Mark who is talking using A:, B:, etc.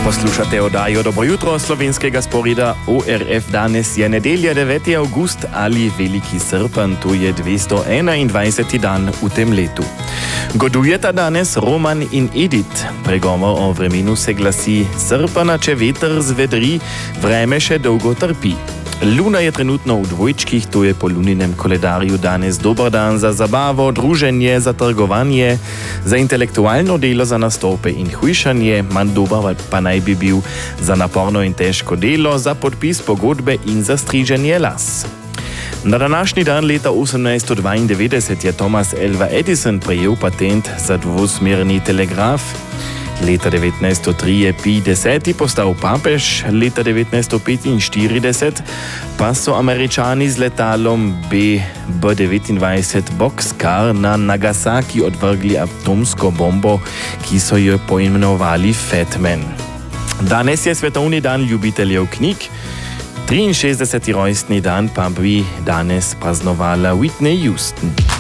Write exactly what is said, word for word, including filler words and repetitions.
A: Poslušate oddajo Dobro jutro slovenskega sporeda O R F. Danes je nedelja deveti avgust ali veliki srpen, to je dvesto enaindvajseti dan v tem letu. Godujeta danes Roman in Edith. Pregovor o vremenu se glasi: srpana, če veter zvedri, vreme še dolgo trpi. Luna je trenutno v dvojčkih, to je po luninem koledarju danes dober dan za zabavo, druženje, za trgovanje, za intelektualno delo, za nastope in hujšanje, manj dober pa naj bi bil za naporno in težko delo, za podpis pogodbe in za striženje las. Na današnji dan leta osemnajststo dvaindevetdeset je Thomas Alva Edison prejel patent za dvosmerni telegraf. Leta devetnajststo tri je Pij deseti postal papež, leta devetnajststo petinštirideset pa so Američani z letalom B devetindvajset Boxcar na Nagasaki odvrgli atomsko bombo, ki so jo poimenovali Fat Man. Danes je svetovni dan ljubiteljev knjig, triinšestdeseti rojstni dan pa bi danes praznovala Whitney Houston.